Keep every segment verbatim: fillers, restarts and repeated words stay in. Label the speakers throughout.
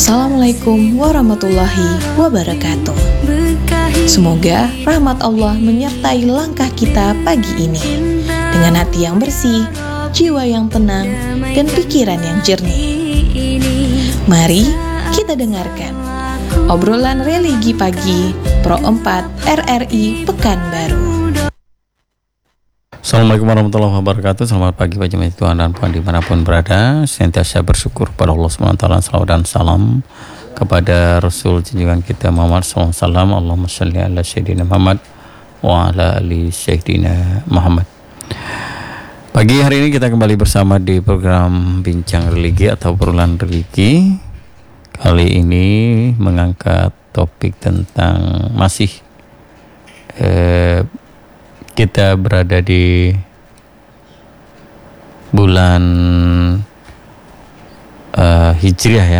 Speaker 1: Wassalamualaikum warahmatullahi wabarakatuh. Semoga rahmat Allah menyertai langkah kita pagi ini dengan hati yang bersih, jiwa yang tenang, dan pikiran yang jernih. Mari kita dengarkan obrolan religi pagi Pro empat R R I Pekanbaru.
Speaker 2: Assalamualaikum warahmatullahi wabarakatuh. Selamat pagi Pak Jemaat Tuhan dan Puan dimanapun berada. Senantiasa bersyukur pada Allah subhanahu wa taala. Salawat dan salam kepada Rasul junjungan kita Muhammad sallallahu alaihi wasallam. Allahumma shalli ala sayyidina Muhammad wa ala ali sayyidina Muhammad. Pagi hari ini kita kembali bersama di program Bincang Religi atau Obrolan Religi. Kali ini mengangkat topik tentang masih eh, kita berada di bulan uh, Hijriah ya.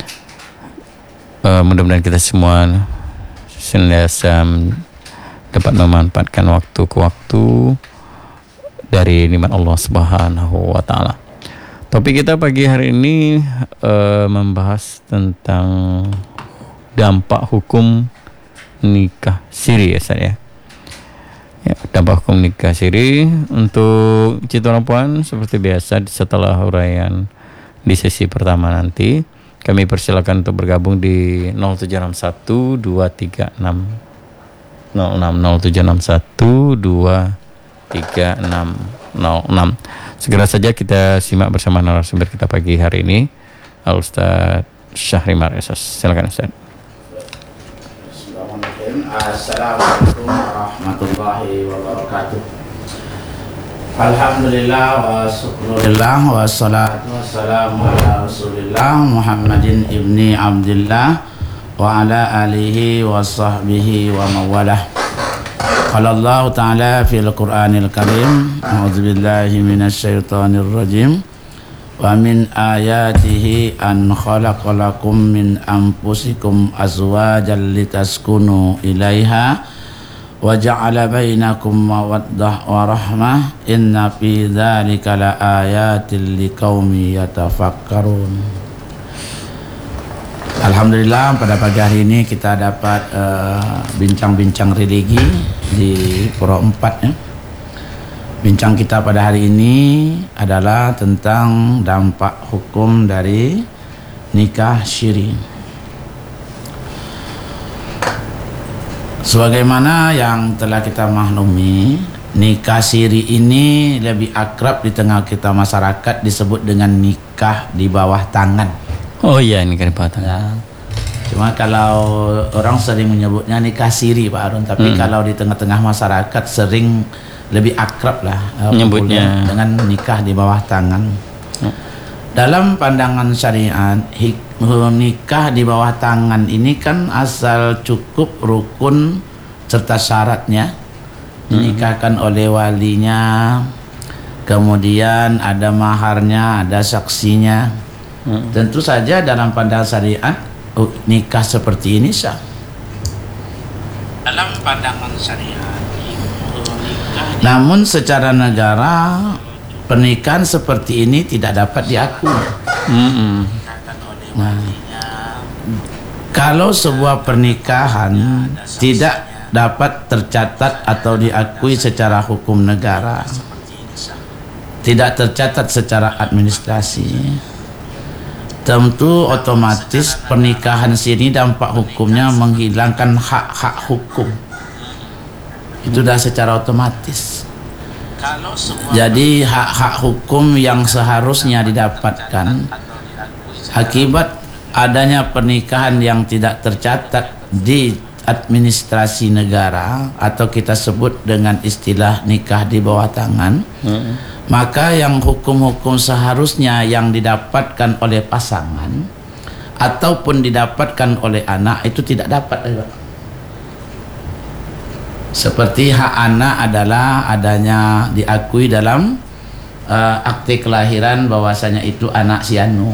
Speaker 2: Uh, mudah-mudahan kita semua senantiasa dapat memanfaatkan waktu ke waktu dari nikmat Allah Subhanahu wa taala. Topik kita pagi hari ini uh, membahas tentang dampak hukum nikah siri ya saya. Ya, dampak hukum nikah siri untuk Citra Puan seperti biasa setelah uraian di sesi pertama nanti kami persilakan untuk bergabung di nol tujuh enam satu dua tiga enam nol enam nol tujuh enam satu dua tiga enam nol enam. Segera saja kita simak bersama narasumber kita pagi hari ini, Al Ustaz Syahrimar Esas. Silakan Ustaz.
Speaker 3: Assalamualaikum warahmatullahi wabarakatuh. Alhamdulillah wa syukurillah wa salatu wassalamu ala rasulillah Muhammadin ibni Abdillah wa ala alihi wa sahbihi wa mawalah. Qala Allah ta'ala fil Qur'anil Karim, a'udzu billahi minasy syaithanir rajim. Wa min ayatihi an khalaqalakum min anfusikum azwajan litaskunu ilaiha wa ja'ala bainakum mawaddah wa rahmah inna fi dzalika laayatil liqaumin yatafakkarun. Alhamdulillah pada pagi hari ini kita dapat uh, bincang-bincang religi di Pro empat ya. Bincang kita pada hari ini adalah tentang dampak hukum dari nikah syiri. Sebagaimana yang telah kita maklumi, nikah syiri ini lebih akrab di tengah kita masyarakat disebut dengan nikah di bawah tangan.
Speaker 2: Oh iya, nikah di bawah tangan.
Speaker 3: Ya. Cuma kalau orang sering menyebutnya nikah siri Pak Harun, tapi hmm. kalau di tengah-tengah masyarakat sering lebih akrab lah
Speaker 2: menyebutnya
Speaker 3: dengan nikah di bawah tangan. Hmm. Dalam pandangan syariat, nikah di bawah tangan ini kan asal cukup rukun serta syaratnya, dinikahkan hmm. oleh walinya, kemudian ada maharnya, ada saksinya. Hmm. Tentu saja dalam pandangan syariat nikah seperti ini sah. Dalam pandangan syariat. Namun secara negara pernikahan seperti ini tidak dapat diakui. Mm-hmm. Nah, kalau sebuah pernikahan tidak dapat tercatat atau diakui secara hukum negara, tidak tercatat secara administrasi, tentu otomatis pernikahan sini dampak hukumnya menghilangkan hak-hak hukum. Itu dah secara otomatis. Jadi hak-hak hukum yang seharusnya didapatkan akibat adanya pernikahan yang tidak tercatat di administrasi negara atau kita sebut dengan istilah nikah di bawah tangan, hmm. maka yang hukum-hukum seharusnya yang didapatkan oleh pasangan ataupun didapatkan oleh anak itu tidak dapat. Seperti hak anak adalah adanya diakui dalam uh, akte kelahiran bahwasanya itu anak si anu,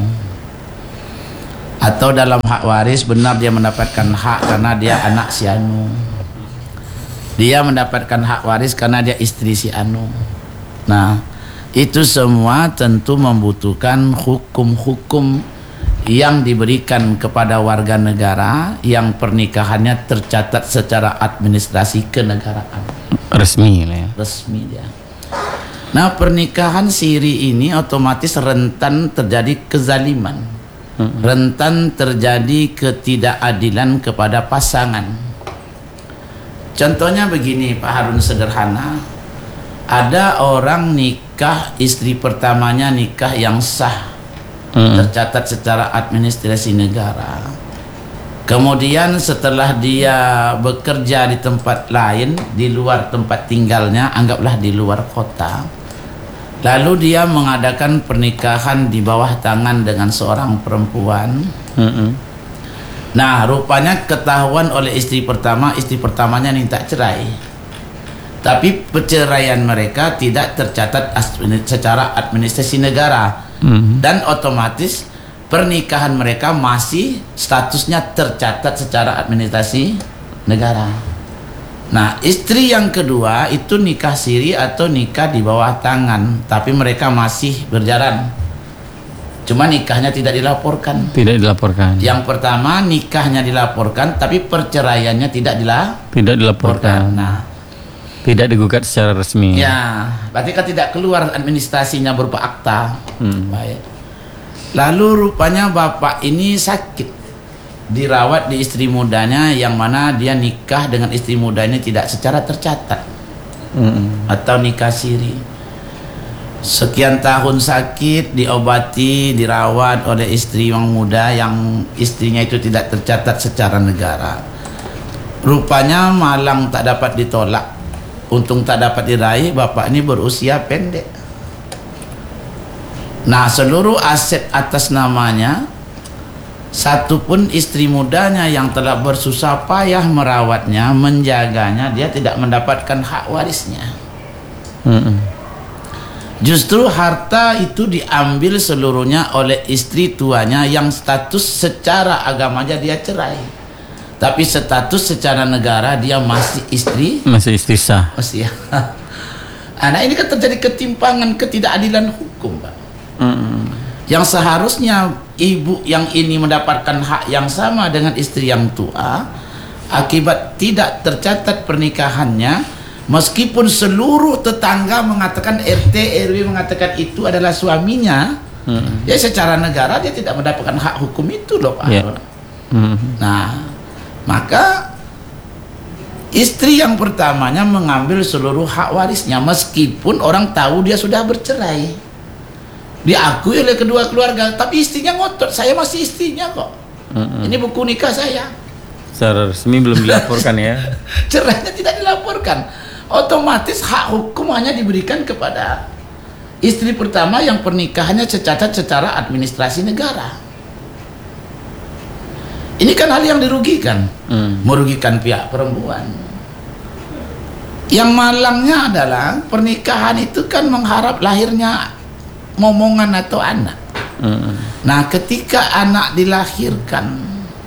Speaker 3: atau dalam hak waris benar dia mendapatkan hak karena dia anak si anu, dia mendapatkan hak waris karena dia istri si anu. Nah, itu semua tentu membutuhkan hukum-hukum yang diberikan kepada warga negara yang pernikahannya tercatat secara administrasi kenegaraan.
Speaker 2: Resmi lah ya.
Speaker 3: Resmi dia. Nah, pernikahan siri ini otomatis rentan terjadi kezaliman. Hmm. Rentan terjadi ketidakadilan kepada pasangan. Contohnya begini Pak Harun, sederhana. Ada orang nikah, istri pertamanya nikah yang sah, hmm. tercatat secara administrasi negara. Kemudian setelah dia bekerja di tempat lain, di luar tempat tinggalnya, anggaplah di luar kota, lalu dia mengadakan pernikahan di bawah tangan dengan seorang perempuan. Mm-hmm. Nah, rupanya ketahuan oleh istri pertama, istri pertamanya minta cerai. Tapi perceraian mereka tidak tercatat secara administrasi negara. Mm-hmm. Dan otomatis pernikahan mereka masih statusnya tercatat secara administrasi negara. Nah, istri yang kedua itu nikah siri atau nikah di bawah tangan, tapi mereka masih berjalan. Cuma nikahnya tidak dilaporkan.
Speaker 2: Tidak dilaporkan.
Speaker 3: Yang pertama nikahnya dilaporkan, tapi perceraiannya tidak dilaporkan.
Speaker 2: Tidak dilaporkan.
Speaker 3: Nah,
Speaker 2: tidak digugat secara resmi.
Speaker 3: Ya, berarti kan tidak keluar administrasinya berupa akta.
Speaker 2: Hmm.
Speaker 3: Baik. Lalu rupanya bapak ini sakit, dirawat di istri mudanya, yang mana dia nikah dengan istri muda ini tidak secara tercatat, mm-hmm. atau nikah siri. Sekian tahun sakit, diobati, dirawat oleh istri yang muda yang istrinya itu tidak tercatat secara negara. Rupanya malang tak dapat ditolak, untung tak dapat diraih, bapak ini berusia pendek. Nah, seluruh aset atas namanya, satupun istri mudanya yang telah bersusah payah merawatnya, menjaganya, dia tidak mendapatkan hak warisnya. Mm-mm. Justru harta itu diambil seluruhnya oleh istri tuanya yang status secara agamanya dia cerai, tapi status secara negara dia masih istri,
Speaker 2: masih istri sah.
Speaker 3: Masih ya. Nah, ini kan terjadi ketimpangan, ketidakadilan hukum, Pak. Mm-hmm. Yang seharusnya ibu yang ini mendapatkan hak yang sama dengan istri yang tua, akibat tidak tercatat pernikahannya, meskipun seluruh tetangga mengatakan, R T R W mengatakan itu adalah suaminya, mm-hmm. ya secara negara dia tidak mendapatkan hak hukum itu loh, Pak. Yeah. Mm-hmm. Nah, maka istri yang pertamanya mengambil seluruh hak warisnya, meskipun orang tahu dia sudah bercerai, diakui oleh kedua keluarga, tapi istrinya ngotot, saya masih istrinya kok. Mm-hmm. Ini buku nikah saya.
Speaker 2: Secara resmi belum dilaporkan ya.
Speaker 3: Cerainya tidak dilaporkan. Otomatis hak hukum hanya diberikan kepada istri pertama yang pernikahannya tercatat secara administrasi negara. Ini kan hal yang dirugikan, mm. merugikan pihak perempuan. Yang malangnya adalah pernikahan itu kan mengharap lahirnya momongan atau anak. Mm. Nah, ketika anak dilahirkan,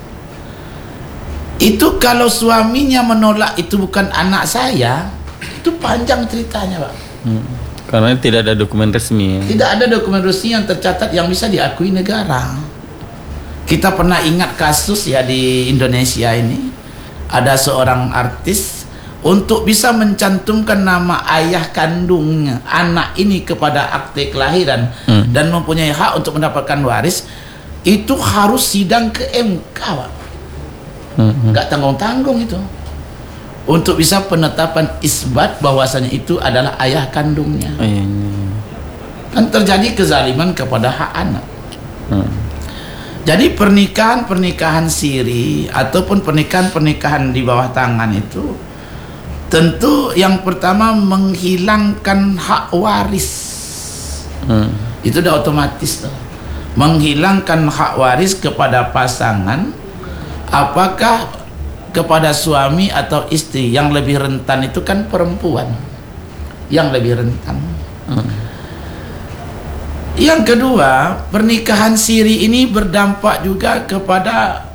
Speaker 3: itu kalau suaminya menolak itu bukan anak saya, itu panjang ceritanya, Pak.
Speaker 2: Mm. Karena tidak ada dokumen resmi.
Speaker 3: Tidak ada dokumen resmi yang tercatat yang bisa diakui negara. Kita pernah ingat kasus ya di Indonesia ini, ada seorang artis, untuk bisa mencantumkan nama ayah kandungnya anak ini kepada akte kelahiran, hmm. dan mempunyai hak untuk mendapatkan waris, itu harus sidang ke M K, Pak. Hmm. Nggak tanggung-tanggung itu, untuk bisa penetapan isbat bahwasanya itu adalah ayah kandungnya. Hmm. Kan terjadi kezaliman kepada hak anak. Hmm. Jadi pernikahan-pernikahan siri ataupun pernikahan-pernikahan di bawah tangan itu tentu yang pertama menghilangkan hak waris. Hmm. Itu udah otomatis tuh. Menghilangkan hak waris kepada pasangan, apakah kepada suami atau istri. Yang lebih rentan itu kan perempuan, yang lebih rentan. Hmm. Yang kedua, pernikahan siri ini berdampak juga kepada